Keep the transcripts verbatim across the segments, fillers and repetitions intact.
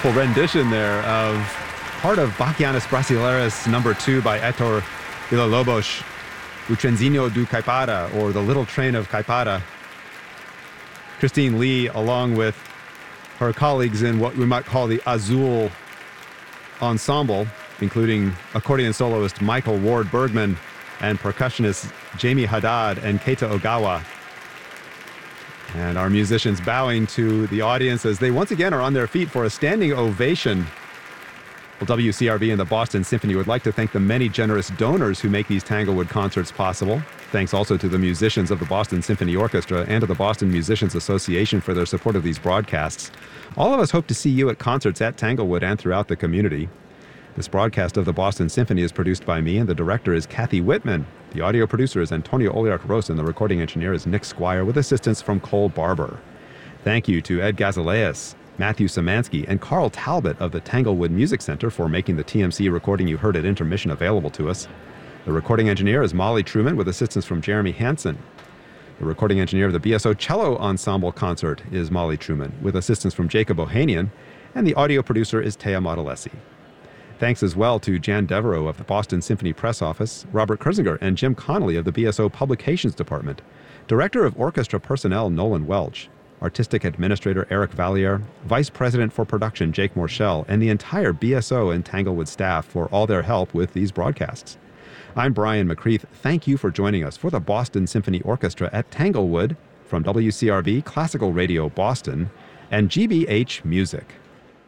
beautiful rendition there of part of Bachianas Brasileiras number two by Héctor Villa-Lobos, O Trenzinho do Caipara, or The Little Train of Caipara. Christine Lee, along with her colleagues in what we might call the Azul Ensemble, including accordion soloist Michael Ward Bergman and percussionist Jamie Haddad and Keita Ogawa. And our musicians bowing to the audience as they once again are on their feet for a standing ovation. Well, W C R B and the Boston Symphony would like to thank the many generous donors who make these Tanglewood concerts possible. Thanks also to the musicians of the Boston Symphony Orchestra and to the Boston Musicians Association for their support of these broadcasts. All of us hope to see you at concerts at Tanglewood and throughout the community. This broadcast of the Boston Symphony is produced by me, and the director is Kathy Whitman. The audio producer is Antonio Oliark-Ros, and the recording engineer is Nick Squire, with assistance from Cole Barber. Thank you to Ed Gazaleas, Matthew Samansky, and Carl Talbot of the Tanglewood Music Center for making the T M C recording you heard at intermission available to us. The recording engineer is Molly Truman, with assistance from Jeremy Hansen. The recording engineer of the B S O Cello Ensemble Concert is Molly Truman, with assistance from Jacob Ohanian, and the audio producer is Taya Modalesi. Thanks as well to Jan Devereaux of the Boston Symphony Press Office, Robert Kurzinger, and Jim Connolly of the B S O Publications Department, Director of Orchestra Personnel Nolan Welch, Artistic Administrator Eric Valliere, Vice President for Production Jake Morshell, and the entire B S O and Tanglewood staff for all their help with these broadcasts. I'm Brian McCreath. Thank you for joining us for the Boston Symphony Orchestra at Tanglewood from W C R B Classical Radio Boston and G B H Music.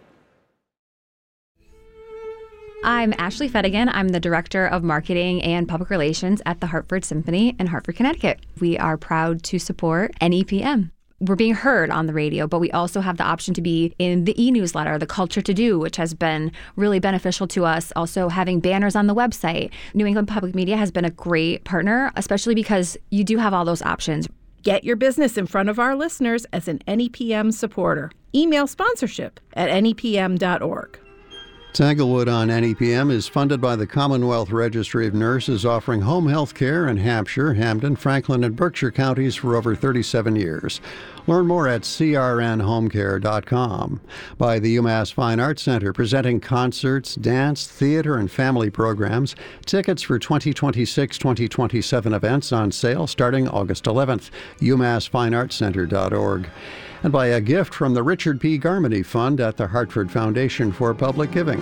I'm Ashley Fedigan. I'm the Director of Marketing and Public Relations at the Hartford Symphony in Hartford, Connecticut. We are proud to support N E P M. We're being heard on the radio, but we also have the option to be in the e-newsletter, the Culture to Do, which has been really beneficial to us. Also having banners on the website. New England Public Media has been a great partner, especially because you do have all those options. Get your business in front of our listeners as an N E P M supporter. Email sponsorship at N E P M dot org. Tanglewood on N E P M is funded by the Commonwealth Registry of Nurses, offering home health care in Hampshire, Hampden, Franklin, and Berkshire counties for over thirty-seven years. Learn more at C R N home care dot com. By the UMass Fine Arts Center, presenting concerts, dance, theater, and family programs. Tickets for twenty twenty-six twenty twenty-seven events on sale starting August eleventh. U mass fine arts center dot org. And by a gift from the Richard P. Garmany Fund at the Hartford Foundation for Public Giving.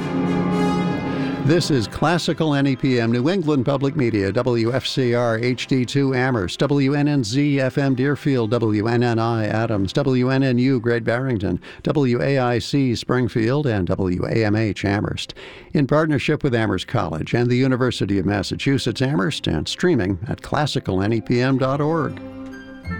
This is Classical N E P M, New England Public Media, W F C R H D two Amherst, W N N Z F M Deerfield, W N N I Adams, W N N U Great Barrington, W A I C Springfield, and W A M H Amherst. In partnership with Amherst College and the University of Massachusetts Amherst, and streaming at classical N E P M dot org.